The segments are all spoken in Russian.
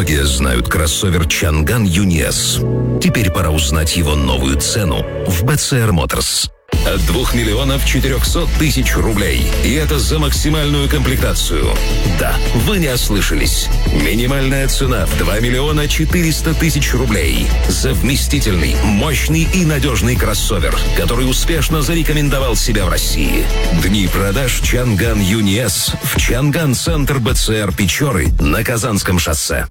Многие знают кроссовер Чанган UNI-S. Теперь пора узнать его новую цену в BCR Motors. От 2 миллионов 400 тысяч рублей. И это за максимальную комплектацию. Да, вы не ослышались. Минимальная цена в 2 миллиона 400 тысяч рублей. За вместительный, мощный и надежный кроссовер, который успешно зарекомендовал себя в России. Дни продаж Чанган UNI-S в Чанган-центр BCR Печоры на Казанском шоссе.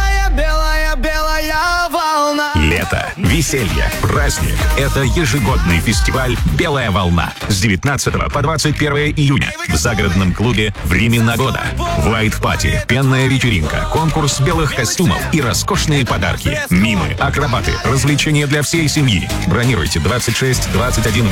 Белая волна. Лето, веселье, праздник. Это ежегодный фестиваль «Белая волна» с 19 по 21 июня в загородном клубе «Времена года». Вайт-пати, пенная вечеринка, конкурс белых костюмов и роскошные подарки. Мимы, акробаты, развлечения для всей семьи. Бронируйте 26 21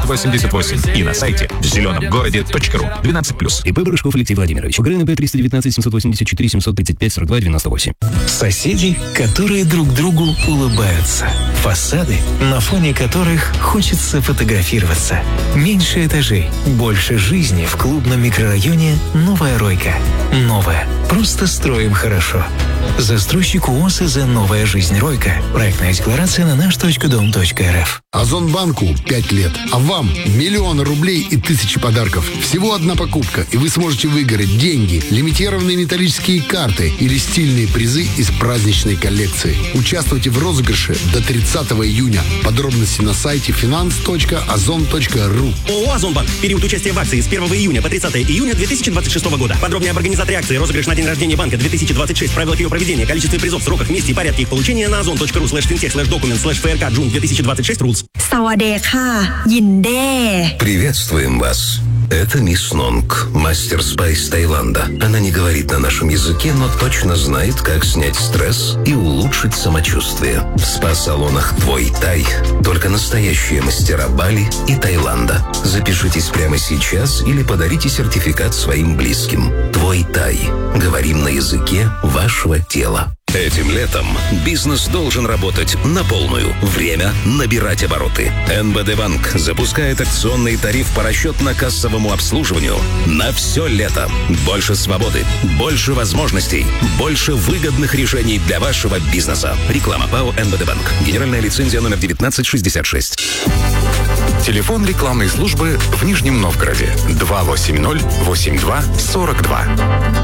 888 и на сайте зеленомгороде.ру. 12+. ИП Барышков Алексей Владимирович. УГРНП 319 784 735 42 98. Соседи, которые друг другу улыбаются. Фасады, на фоне которых хочется фотографироваться. Меньше этажей, больше жизни в клубном микрорайоне «Новая Ройка». Новая. Просто строим хорошо. Застройщик ООС «Новая жизнь Ройка». Проектная декларация на наш.дом.рф. Озонбанку 5 лет, а вам миллионы рублей и тысячи подарков. Всего одна покупка, и вы сможете выиграть деньги, лимитированные металлические карты или стильные призы из праздничной коллекции. Участвуйте в розыгрыше до 30 июня. Подробности на сайте finance.ozon.ru. ООО «Озонбанк». Период участия в акции с 1 июня по 30 июня 2026 года. Подробнее об организаторе акции, розыгрыш на день рождения банка 2026, правилах ее проведения, количестве призов, сроках, месте и порядке их получения на ozon.ru/fintech/document/frk/June 2026 rules. สวัสดีค่ะยินเด้ Приветствуем вас. Это мисс Нонг, мастер спа из Таиланда. Она не говорит на нашем языке, но точно знает, как снять стресс и улучшить самочувствие. В спа-салонах «Твой Тай» только настоящие мастера Бали и Таиланда. Запишитесь прямо сейчас или подарите сертификат своим близким. «Твой Тай». Говорим на языке вашего тела. Этим летом бизнес должен работать на полную. Время набирать обороты. НБД Банк запускает акционный тариф по расчетно-кассовому обслуживанию на все лето. Больше свободы, больше возможностей, больше выгодных решений для вашего бизнеса. Реклама ПАО НБД Банк. Генеральная лицензия номер 1966. Телефон рекламной службы в Нижнем Новгороде 280 82 42.